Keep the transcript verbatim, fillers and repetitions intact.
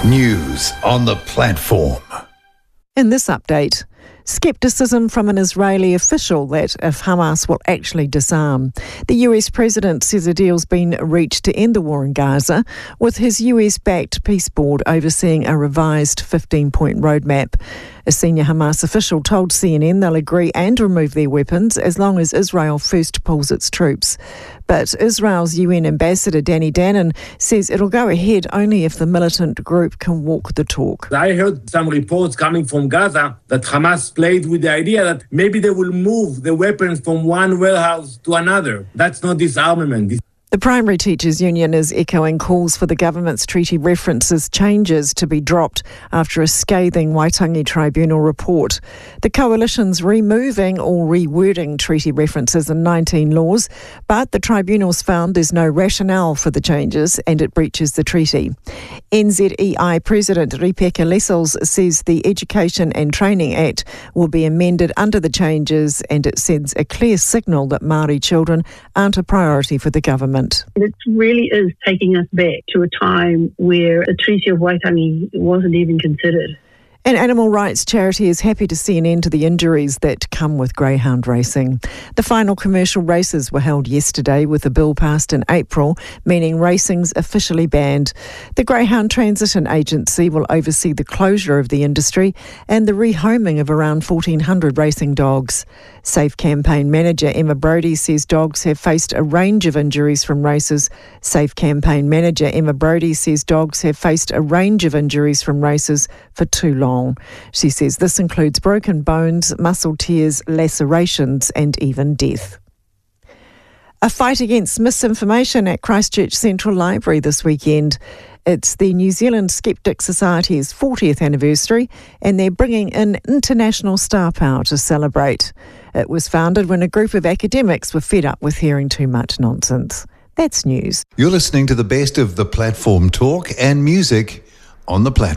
News on the platform. In this update, scepticism from an Israeli official that if Hamas will actually disarm. The U S president says a deal's been reached to end the war in Gaza, with his U S-backed peace board overseeing a revised fifteen-point roadmap. A senior Hamas official told C N N they'll agree and remove their weapons as long as Israel first pulls its troops. But Israel's U N ambassador Danny Danon says it'll go ahead only if the militant group can walk the talk. I heard some reports coming from Gaza that Hamas played with the idea that maybe they will move the weapons from one warehouse to another. That's not disarmament. The Primary Teachers Union is echoing calls for the government's treaty references changes to be dropped after a scathing Waitangi Tribunal report. The coalition's removing or rewording treaty references in nineteen laws, but the tribunals found there's no rationale for the changes and it breaches the treaty. N Z E I President Rebecca Lessels says the Education and Training Act will be amended under the changes and it sends a clear signal that Māori children aren't a priority for the government. It really is taking us back to a time where the Treaty of Waitangi wasn't even considered. An animal rights charity is happy to see an end to the injuries that come with greyhound racing. The final commercial races were held yesterday with a bill passed in April, meaning racing's officially banned. The Greyhound Transition Agency will oversee the closure of the industry and the rehoming of around fourteen hundred racing dogs. Safe Campaign manager Emma Brodie says dogs have faced a range of injuries from races. Safe Campaign manager Emma Brodie says dogs have faced a range of injuries from races for too long. She says this includes broken bones, muscle tears, lacerations and even death. A fight against misinformation at Christchurch Central Library this weekend. It's the New Zealand Skeptic Society's fortieth anniversary and they're bringing in international star power to celebrate. It was founded when a group of academics were fed up with hearing too much nonsense. That's news. You're listening to the best of the platform talk and music on the platform.